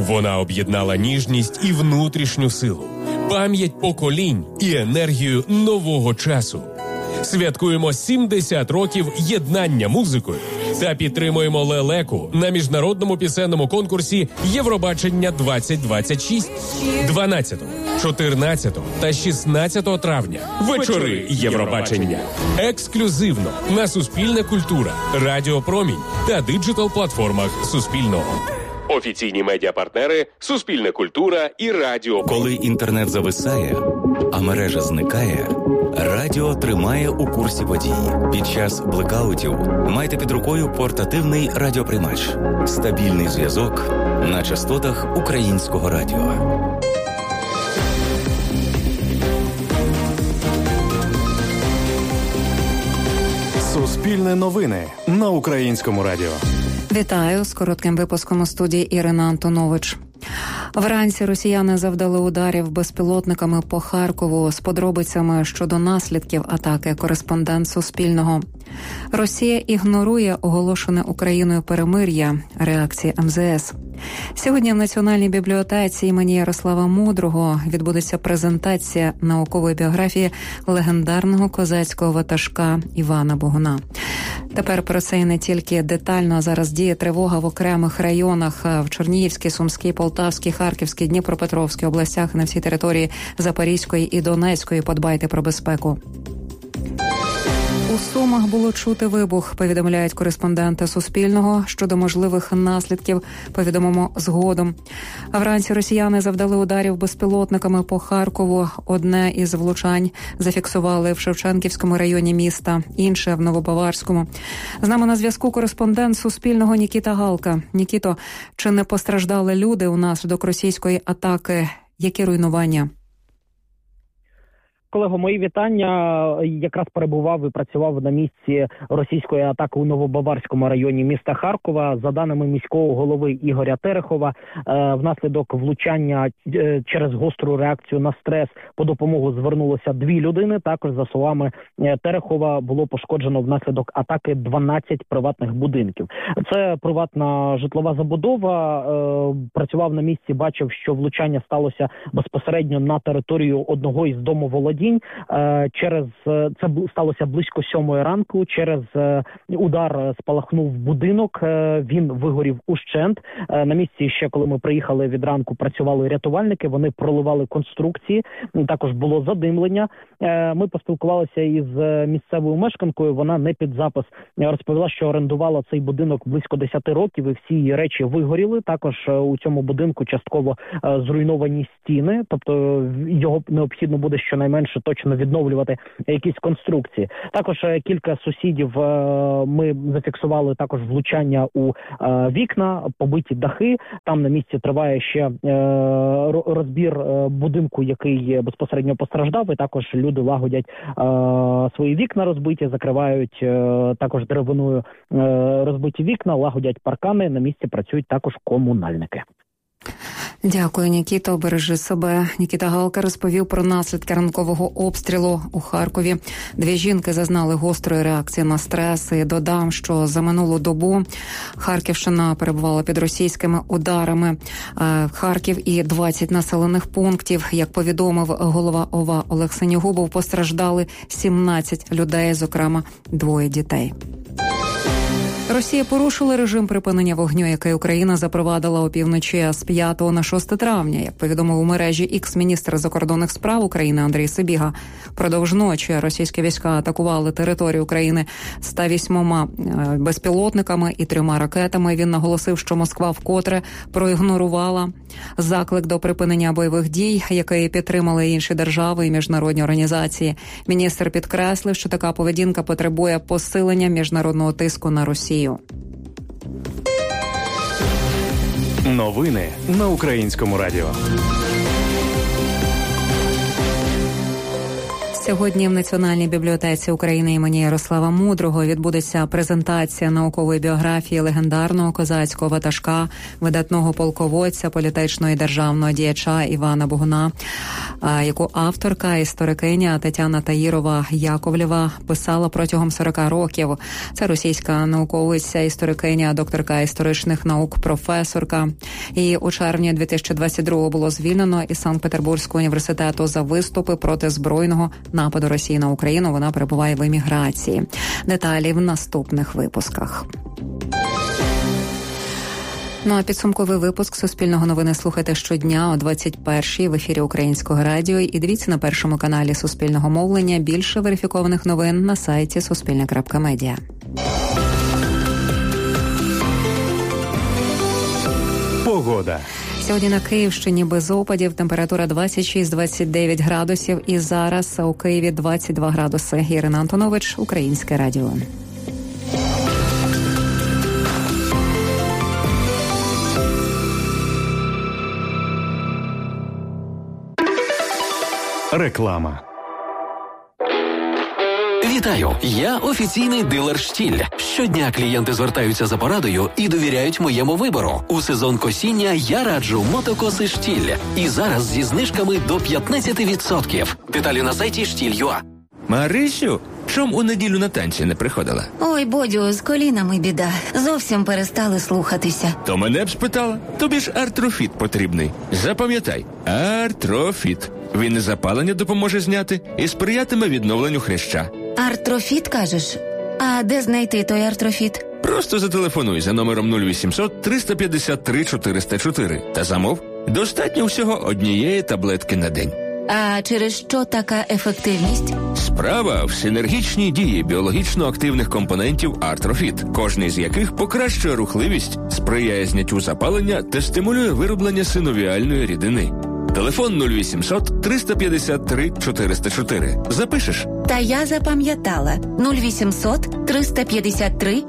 Вона об'єднала ніжність і внутрішню силу, пам'ять поколінь і енергію нового часу. Святкуємо 70 років єднання музикою та підтримуємо лелеку на міжнародному пісенному конкурсі «Євробачення-2026» 12, 14 та 16 травня. Вечори Євробачення. Ексклюзивно на Суспільне культура, Радіо Промінь та диджитал-платформах Суспільного. Офіційні медіапартнери Суспільне культура і Радіо. Коли інтернет зависає, а мережа зникає, радіо тримає у курсі подій. Під час блекаутів майте під рукою портативний радіоприймач. Стабільний зв'язок на частотах українського радіо. Суспільне новини на українському радіо. Вітаю з коротким випуском у студії Ірина Антонович. Вранці росіяни завдали ударів безпілотниками по Харкову з подробицями щодо наслідків атаки. Кореспондент Суспільного. Росія ігнорує оголошене Україною перемир'я. Реакції МЗС. Сьогодні в Національній бібліотеці імені Ярослава Мудрого відбудеться презентація наукової біографії легендарного козацького ватажка Івана Богуна. Тепер про це і не тільки детально. Зараз діє тривога в окремих районах в Чернігівській, Сумській, Полтавській, Харківській, Дніпропетровській областях, на всій території Запорізької і Донецької. Подбайте про безпеку. У Сумах було чути вибух, повідомляють кореспонденти Суспільного. Щодо можливих наслідків повідомимо згодом. А вранці росіяни завдали ударів безпілотниками по Харкову. Одне із влучань зафіксували в Шевченківському районі міста, інше в Новобаварському. З нами на зв'язку кореспондент Суспільного Нікіта Галка. Нікіто, чи не постраждали люди унаслідок російської атаки? Які руйнування? Колего, мої вітання. Якраз перебував і працював на місці російської атаки у Новобаварському районі міста Харкова. За даними міського голови Ігоря Терехова, внаслідок влучання через гостру реакцію на стрес по допомогу звернулося 2 людини. Також, за словами Терехова, було пошкоджено внаслідок атаки 12 приватних будинків. Це приватна житлова забудова. Працював на місці, бачив, що влучання сталося безпосередньо на територію одного із домоволодінь. Це сталося близько 7 ранку. Через удар спалахнув будинок, він вигорів ущент. На місці ще, коли ми приїхали від ранку, працювали рятувальники, вони проливали конструкції, також було задимлення. Ми поспілкувалися із місцевою мешканкою, вона не під запис розповіла, що орендувала цей будинок близько 10 років і всі її речі вигоріли. Також у цьому будинку частково зруйновані стіни, тобто його необхідно буде щонайменше точно відновлювати якісь конструкції. Також кілька сусідів ми зафіксували також влучання у вікна, побиті дахи. Там на місці триває ще розбір будинку, який безпосередньо постраждав, і також люди лагодять свої вікна розбиті, закривають також деревиною розбиті вікна, лагодять паркани. На місці працюють також комунальники. Дякую, Нікіто. Бережи себе. Нікіта Галка розповів про наслідки ранкового обстрілу у Харкові. 2 жінки зазнали гострої реакції на стрес. І додам, що за минулу добу Харківщина перебувала під російськими ударами. Харків і 20 населених пунктів. Як повідомив голова ОВА Олег Синігубов, постраждали 17 людей, зокрема 2 дітей. Росія порушила режим припинення вогню, який Україна запровадила опівночі з 5 на 6 травня. Як повідомив у мережі X міністр закордонних справ України Андрій Сибіга, впродовж ночі російські війська атакували територію України 108 безпілотниками і 3 ракетами. Він наголосив, що Москва вкотре проігнорувала заклик до припинення бойових дій, який підтримали інші держави і міжнародні організації. Міністр підкреслив, що така поведінка потребує посилення міжнародного тиску на Росію. Новини на українському радіо. Сьогодні в Національній бібліотеці України імені Ярослава Мудрого відбудеться презентація наукової біографії легендарного козацького ватажка, видатного полководця, політичного і державного діяча Івана Богуна, яку авторка, історикиня Тетяна Таїрова-Яковлєва писала протягом 40 років. Це російська науковиця, історикиня, докторка історичних наук, професорка. І у червні 2022-го було звільнено із Санкт-Петербурзького університету за виступи проти збройного нападу Росії на Україну. Вона перебуває в еміграції. Деталі в наступних випусках. Ну а підсумковий випуск Суспільного новини слухайте щодня о 21-й в ефірі Українського радіо і дивіться на першому каналі Суспільного мовлення. Більше верифікованих новин на сайті Суспільне.Медіа. Погода. Сьогодні на Київщині без опадів, температура 26-29 градусів і зараз у Києві 22 градуси. Ірина Антонович, Українське радіо. Реклама. Вітаю! Я офіційний дилер «Штіль». Щодня клієнти звертаються за порадою і довіряють моєму вибору. У сезон косіння я раджу мотокоси «Штіль». І зараз зі знижками до 15%. Деталі на сайті «Штіль.ua». Марисю, чом у неділю на танці не приходила? Ой, Бодю, з колінами біда. Зовсім перестали слухатися. То мене б спитала. Тобі ж Артрофіт потрібний. Запам'ятай, Артрофіт. Він і запалення допоможе зняти, і сприятиме відновленню хряща. Артрофіт, кажеш? А де знайти той Артрофіт? Просто зателефонуй за номером 0800 353 404 та замов. Достатньо всього однієї таблетки на день. А через що така ефективність? Справа в синергічній дії біологічно активних компонентів Артрофіт, кожний з яких покращує рухливість, сприяє зняттю запалення та стимулює вироблення синовіальної рідини. Телефон 0800 353 404. Запишеш? Та я запам'ятала. 0800 353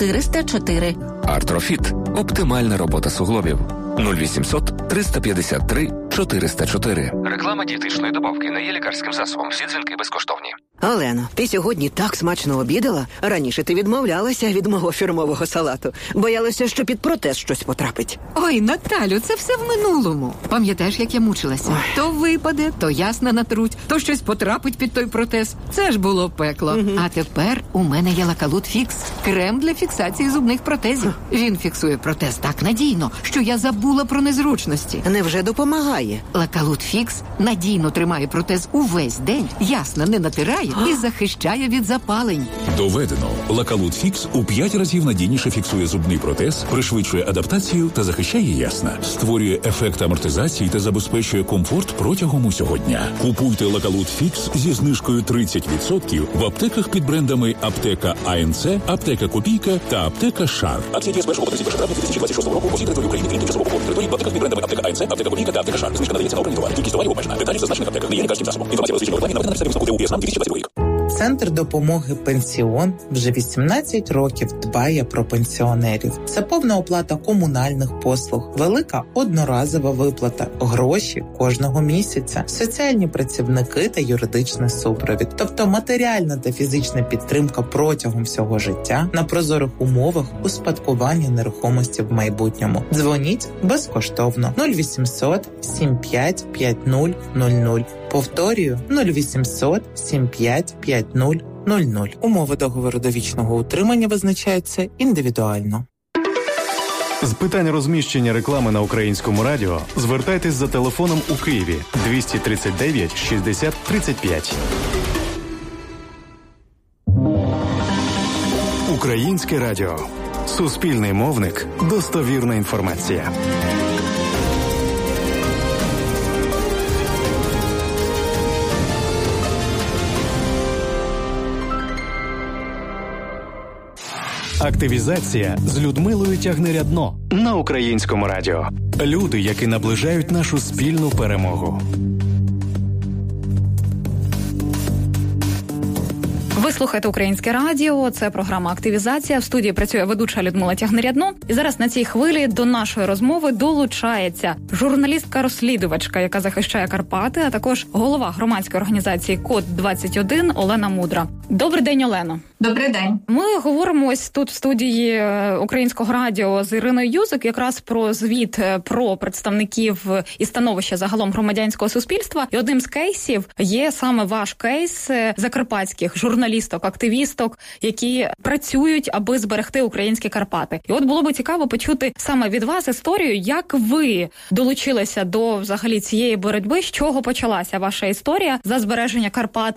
404. Артрофіт. Оптимальна робота суглобів. 0800 353 404. Реклама дієтичної добавки не є лікарським засобом. Всі дзвінки безкоштовні. Олено, ти сьогодні так смачно обідала. Раніше ти відмовлялася від мого фірмового салату. Боялася, що під протез щось потрапить. Ой, Наталю, це все в минулому. Пам'ятаєш, як я мучилася? Ой. То випаде, то ясно натруть, то щось потрапить під той протез. Це ж було пекло. Угу. А тепер у мене є Лакалут Фікс. Крем для фіксації зубних протезів. Він фіксує протез так надійно, що я забула про незручності. Невже допомагає? Лакалут Фікс надійно тримає протез увесь день, ясно не натирає і захищає від запалень. Доведено. Лакалут Фікс у 5 разів надійніше фіксує зубний протез, пришвидшує адаптацію та захищає ясна. Створює ефект амортизації та забезпечує комфорт протягом усього дня. Купуйте Лакалут Фікс зі знижкою 30% в аптеках під брендами Аптека АНЦ, Аптека Копійка та Аптека Шар. Акції діє з 1 по 31 травня 2026 року по всій території України, крім тимчасово окупованих територій, в аптеках під брендами Аптека АНЦ, Аптека Копійка та Аптека Шар. Знижка надається на обрані товари. Кількість товарів обмежена. Деталі в зазначених аптеках. Не є лікарським засобом. Інформація розміщена в рекламі наведена на підставі висновку ТУ ПСНАМ 2022 рік. Центр допомоги «Пенсіон» вже 18 років дбає про пенсіонерів. Це повна оплата комунальних послуг, велика одноразова виплата, гроші кожного місяця, соціальні працівники та юридичний супровід. Тобто матеріальна та фізична підтримка протягом всього життя на прозорих умовах успадкування нерухомості в майбутньому. Дзвоніть безкоштовно 0800 75 50 00. Повторюю, 0800 75 50 00. Умови договору довічного утримання визначаються індивідуально. З питань розміщення реклами на Українському радіо звертайтесь за телефоном у Києві 239 60 35. Українське радіо. Суспільний мовник. Достовірна інформація. Активізація з Людмилою Тягнирядно на Українському радіо. Люди, які наближають нашу спільну перемогу. Ви слухаєте Українське радіо, це програма «Активізація». В студії працює ведуча Людмила Тягнирядно. І зараз на цій хвилі до нашої розмови долучається журналістка-розслідувачка, яка захищає Карпати, а також голова громадської організації «Код-21» Олена Мудра. Добрий день, Олено. Добрий день. Ми говоримо ось тут в студії Українського радіо з Іриною Юзик якраз про звіт про представників і становище загалом громадянського суспільства. І одним з кейсів є саме ваш кейс закарпатських журналісток, активісток, які працюють, аби зберегти українські Карпати. І от було би цікаво почути саме від вас історію, як ви долучилися до взагалі цієї боротьби, з чого почалася ваша історія за збереження Карпат.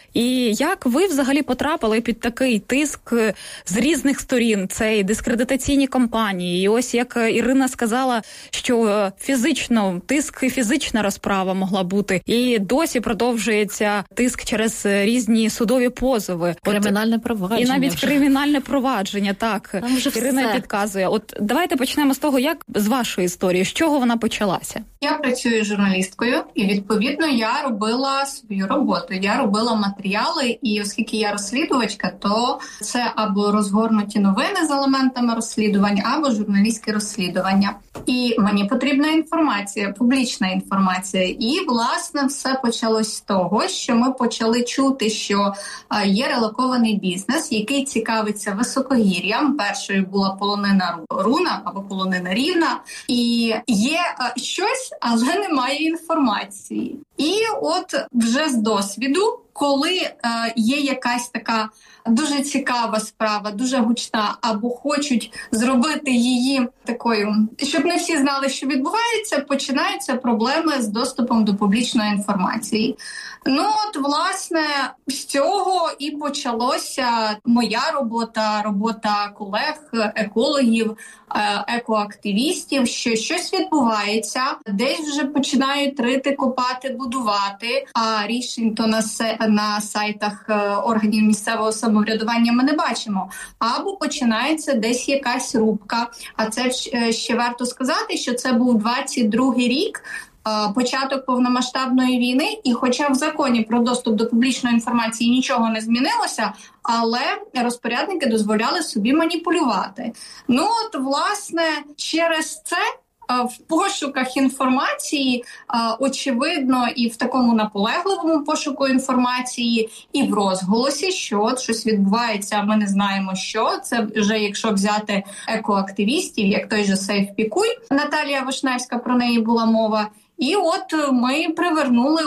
І як ви взагалі потрапили під такий тиск з різних сторін? Це і дискредитаційні кампанії, і ось як Ірина сказала, що фізично тиск і фізична розправа могла бути. І досі продовжується тиск через різні судові позови. Кримінальне провадження. І навіть вже. Кримінальне провадження, так. Там вже Ірина все. підказує. От давайте почнемо з того, як з вашої історії, з чого вона почалася? Я працюю журналісткою, і відповідно я робила свою роботу. Я робила матеріали, і оскільки я розслідувачка, то це або розгорнуті новини з елементами розслідувань, або журналістське розслідування. І мені потрібна інформація, публічна інформація. І, власне, все почалось з того, що ми почали чути, що є релокований бізнес, який цікавиться високогір'ям. Першою була полонина Руна або полонина Рівна. І є щось, але немає інформації. І от вже з досвіду, коли є якась така дуже цікава справа, дуже гучна, або хочуть зробити її такою, щоб не всі знали, що відбувається, починаються проблеми з доступом до публічної інформації. Ну от, власне, з цього і почалося моя робота, робота колег, екологів, екоактивістів, що щось відбувається, десь вже починають рити, копати, будувати, а рішень то на сайтах органів місцевого самоврядування ми не бачимо. Або починається десь якась рубка, а це ще варто сказати, що це був 22-й рік, початок повномасштабної війни, і хоча в законі про доступ до публічної інформації нічого не змінилося, але розпорядники дозволяли собі маніпулювати. Ну от, власне, через це в пошуках інформації, очевидно, і в такому наполегливому пошуку інформації, і в розголосі, що от щось відбувається, ми не знаємо що. Це вже якщо взяти екоактивістів, як той же Safe Пікуй, Наталія Вишневська, про неї була мова. І от ми привернули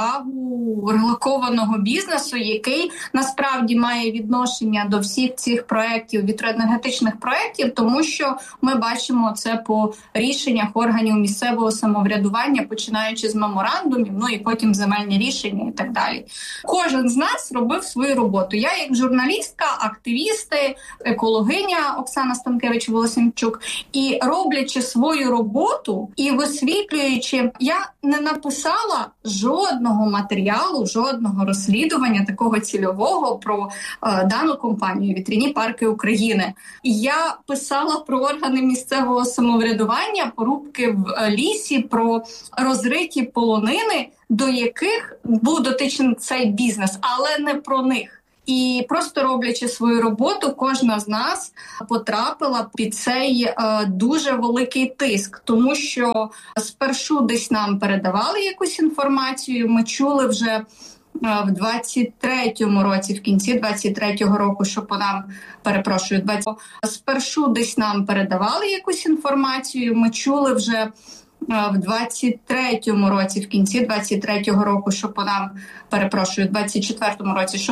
увагу релокованого бізнесу, який насправді має відношення до всіх цих проєктів, вітроенергетичних проєктів, тому що ми бачимо це по рішеннях органів місцевого самоврядування, починаючи з меморандумів, ну і потім земельні рішення і так далі. Кожен з нас робив свою роботу. Я як журналістка, активісти, екологиня Оксана Станкевич-Волосенчук. І роблячи свою роботу і висвітлюючи, я не написала жодного матеріалу, жодного розслідування такого цільового про дану компанію «Вітряні парки України». Я писала про органи місцевого самоврядування, порубки в лісі, про розриті полонини, до яких був дотичний цей бізнес, але не про них. І просто роблячи свою роботу, кожна з нас потрапила під цей дуже великий тиск, тому що спершу десь нам передавали якусь інформацію, ми чули вже в 23-му році, в кінці 23-го року, що по нам, спершу десь нам передавали якусь інформацію, ми чули вже в 23-му році, в кінці 23-го року, що по нам, в 24-му році, що